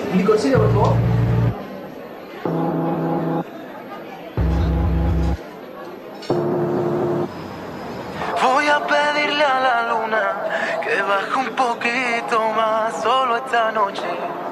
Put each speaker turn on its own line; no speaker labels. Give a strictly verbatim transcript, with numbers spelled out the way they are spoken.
Un licorcito, por favor.
Voy a pedirle a la luna que baje un poquito más solo esta noche.